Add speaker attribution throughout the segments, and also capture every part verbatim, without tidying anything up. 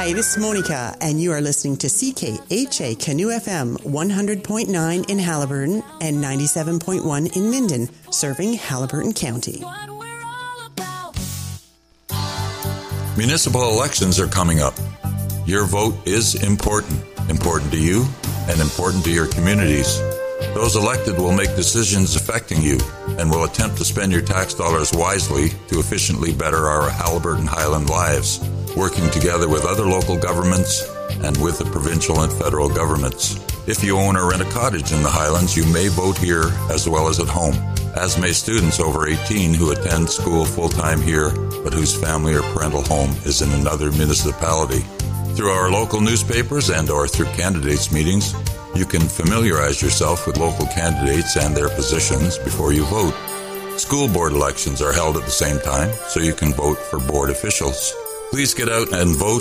Speaker 1: Hi, this is Monica, and you are listening to C K H A Canoe F M one hundred point nine in Haliburton and ninety-seven point one in Minden, serving Haliburton County.
Speaker 2: Municipal elections are coming up. Your vote is important, important to you and important to your communities. Those elected will make decisions affecting you and will attempt to spend your tax dollars wisely to efficiently better our Haliburton Highland lives, working together with other local governments and with the provincial and federal governments. If you own or rent a cottage in the Highlands, you may vote here as well as at home, as may students over eighteen who attend school full-time here but whose family or parental home is in another municipality. Through our local newspapers and or through candidates' meetings, you can familiarize yourself with local candidates and their positions before you vote. School board elections are held at the same time, so you can vote for board officials. Please get out and vote.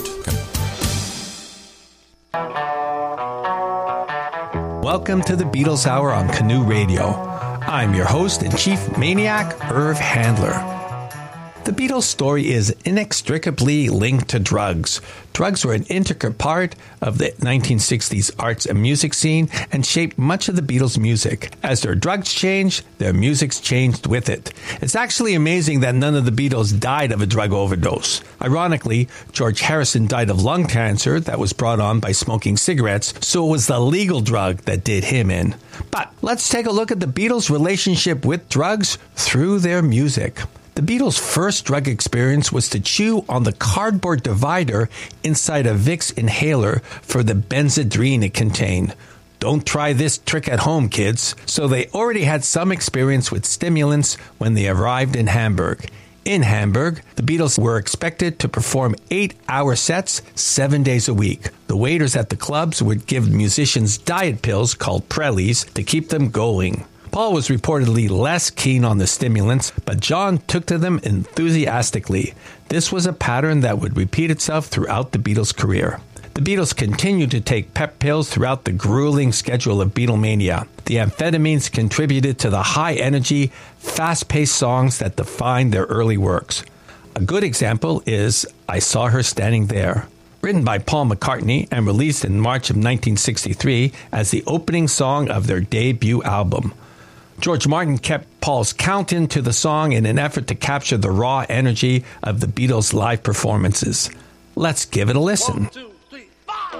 Speaker 3: Welcome to the Beatles Hour on Canoe Radio. I'm your host and chief maniac, Irv Handler. The Beatles' story is inextricably linked to drugs. Drugs were an integral part of the nineteen sixties arts and music scene and shaped much of the Beatles' music. As their drugs changed, their music's changed with it. It's actually amazing that none of the Beatles died of a drug overdose. Ironically, George Harrison died of lung cancer that was brought on by smoking cigarettes, so it was the legal drug that did him in. But let's take a look at the Beatles' relationship with drugs through their music. The Beatles' first drug experience was to chew on the cardboard divider inside a Vicks inhaler for the Benzedrine it contained. Don't try this trick at home, kids. So they already had some experience with stimulants when they arrived in Hamburg. In Hamburg, the Beatles were expected to perform eight-hour sets seven days a week. The waiters at the clubs would give musicians diet pills called Prellies to keep them going. Paul was reportedly less keen on the stimulants, but John took to them enthusiastically. This was a pattern that would repeat itself throughout the Beatles' career. The Beatles continued to take pep pills throughout the grueling schedule of Beatlemania. The amphetamines contributed to the high-energy, fast-paced songs that defined their early works. A good example is I Saw Her Standing There, written by Paul McCartney and released in March of nineteen sixty-three as the opening song of their debut album. George Martin kept Paul's count into the song in an effort to capture the raw energy of the Beatles' live performances. Let's give it a listen.
Speaker 4: One, two.